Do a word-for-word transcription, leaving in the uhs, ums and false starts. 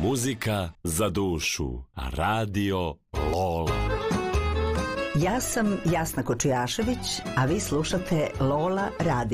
Muzika za dušu. Radio Lola. Ja sam Jasna Kočijašević, a vi slušate Lola Radio.